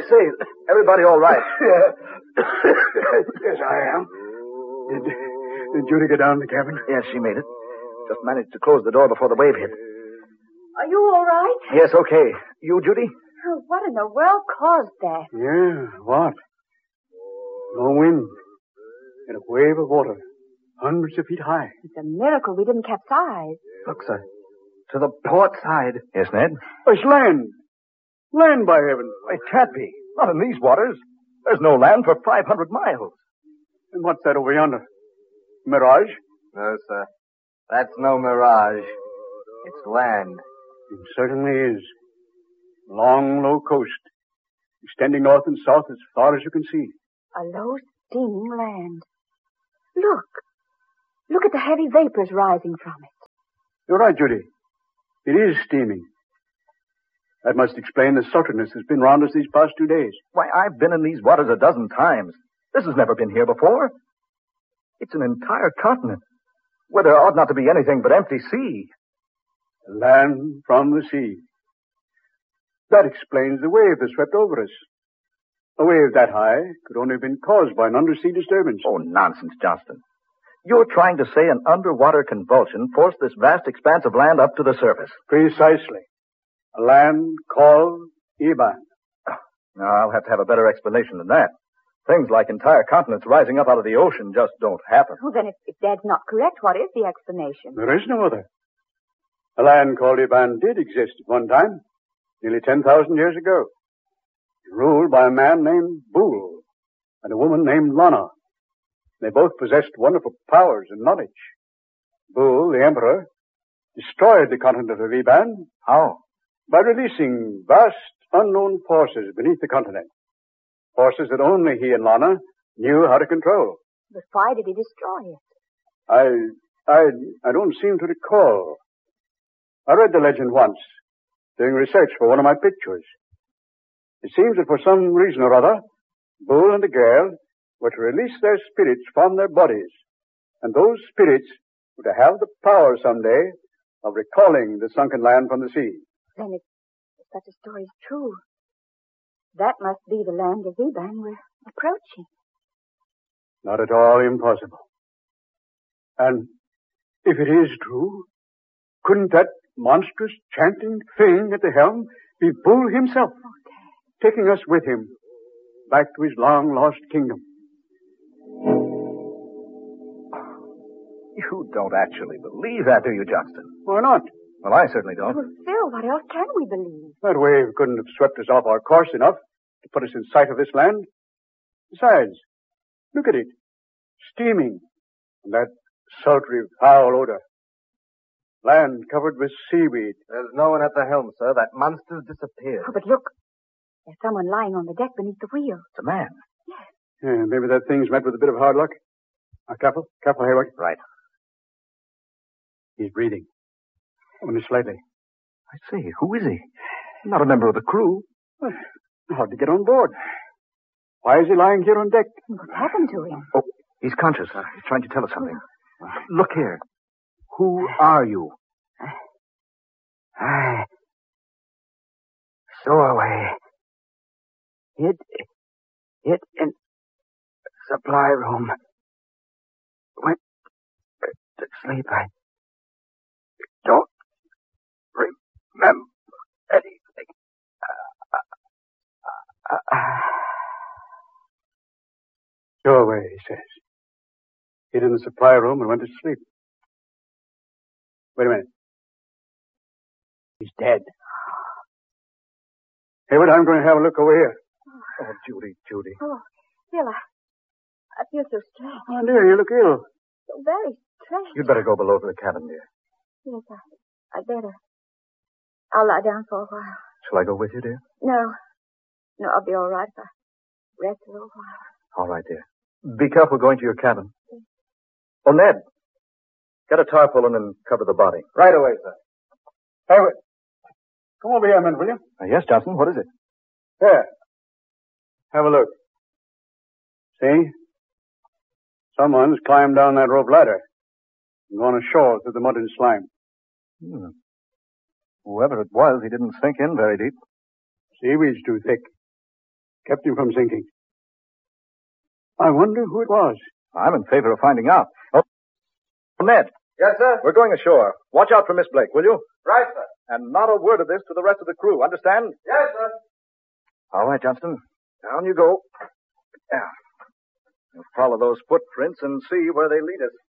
say, everybody all right? Yes, I am. Did Judy get down in the cabin? Yes, she made it. Just managed to close the door before the wave hit. Are you all right? Yes, okay. You, Judy? Oh, what in the world caused that? Yeah, what? No wind. And a wave of water. Hundreds of feet high. It's a miracle we didn't capsize. Look, sir. To the port side. Yes, Ned? It's land. Land, by heaven. It can't be. Not in these waters. There's no land for 500 miles. And what's that over yonder? Mirage? No, sir. That's no mirage. It's land. It certainly is. Long, low coast. Extending north and south as far as you can see. A low, steaming land. Look. Look at the heavy vapors rising from it. You're right, Judy. It is steaming. That must explain the sultriness that's been round us these past 2 days. Why, I've been in these waters a dozen times. This has never been here before. It's an entire continent, where there ought not to be anything but empty sea. Land from the sea. That explains the wave that swept over us. A wave that high could only have been caused by an undersea disturbance. Oh, nonsense, Johnston. You're trying to say an underwater convulsion forced this vast expanse of land up to the surface. Precisely. A land called Iban. Now, I'll have to have a better explanation than that. Things like entire continents rising up out of the ocean just don't happen. Well, then, if Dad's not correct, what is the explanation? There is no other. A land called Iban did exist at one time, nearly 10,000 years ago. Ruled by a man named Bul and a woman named Lana. They both possessed wonderful powers and knowledge. Bul, the emperor, destroyed the continent of Iban. How? By releasing vast, unknown forces beneath the continent. Forces that only he and Lana knew how to control. But why did he destroy it? I don't seem to recall. I read the legend once, doing research for one of my pictures. It seems that for some reason or other, Bull and the girl were to release their spirits from their bodies, and those spirits were to have the power someday of recalling the sunken land from the sea. Then if such a story is true, that must be the land of Iban we're approaching. Not at all impossible. And if it is true, couldn't that monstrous chanting thing at the helm be Bull himself, taking us with him back to his long-lost kingdom? You don't actually believe that, do you, Johnston? Why not? Well, I certainly don't. Well, Phil, what else can we believe? That wave couldn't have swept us off our course enough to put us in sight of this land. Besides, look at it. Steaming. And that sultry, foul odor. Land covered with seaweed. There's no one at the helm, sir. That monster's disappeared. Oh, but look. There's someone lying on the deck beneath the wheel. It's a man. Yeah, maybe that thing's met with a bit of hard luck. Now, careful, Hayward. Right. He's breathing. Only slightly. I say, who is he? Not a member of the crew. Well, how'd he get on board? Why is he lying here on deck? What's happened to him? Oh, he's conscious. He's trying to tell us something. Look here. Who are you? I stowaway. Hid in supply room. Went to sleep. I don't remember anything. Stowaway, he says. Hid in the supply room and went to sleep. Wait a minute. He's dead. Hayward, I'm going to have a look over here. Oh, Judy. Oh, Phil, I feel so strange. Oh, dear, you look ill. So very strange. You'd better go below to the cabin, dear. Yes, I'd better. I'll lie down for a while. Shall I go with you, dear? No, I'll be all right if I rest a little while. All right, dear. Be careful going to your cabin. Oh, Ned. Get a tarpaulin and cover the body. Right away, sir. Hayward, come over here a minute, will you? Yes, Johnson, what is it? Here. Have a look. See? Someone's climbed down that rope ladder and gone ashore through the mud and slime. Whoever it was, he didn't sink in very deep. Seaweed's too thick. kept him from sinking. I wonder who it was. I'm in favor of finding out. Oh, Ned. Yes, sir? We're going ashore. Watch out for Miss Blake, will you? Right, sir. And not a word of this to the rest of the crew, understand? Yes, sir. All right, Johnston. Down you go. Yeah. We'll follow those footprints and see where they lead us.